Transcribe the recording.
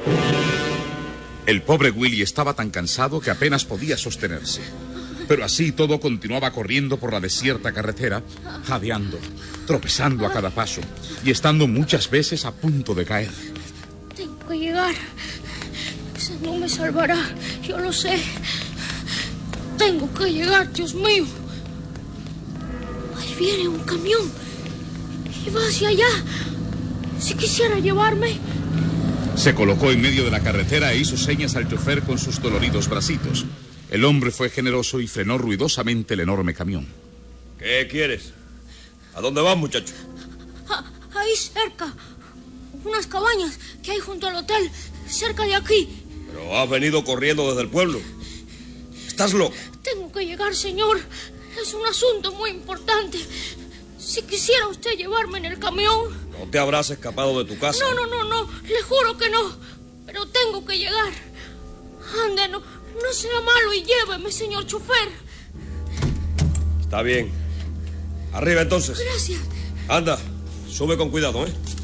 El pobre Willy estaba tan cansado que apenas podía sostenerse. Pero así todo continuaba corriendo por la desierta carretera, jadeando, tropezando a cada paso y estando muchas veces a punto de caer. Tengo que llegar. Ese no me salvará, yo lo sé. Tengo que llegar, Dios mío. Ahí viene un camión y va hacia allá. Si quisiera llevarme. Se colocó en medio de la carretera e hizo señas al chofer con sus doloridos bracitos. El hombre fue generoso y frenó ruidosamente el enorme camión. ¿Qué quieres? ¿A dónde vas, muchacho? Ahí cerca. Unas cabañas que hay junto al hotel, cerca de aquí. Pero has venido corriendo desde el pueblo. ¿Estás loco? Tengo que llegar, señor. Es un asunto muy importante. Si quisiera usted llevarme en el camión... No te habrás escapado de tu casa. No. Le juro que no. Pero tengo que llegar. Ande, no sea malo y lléveme, señor chofer. Está bien. Arriba, entonces. Gracias. Anda, sube con cuidado, ¿eh?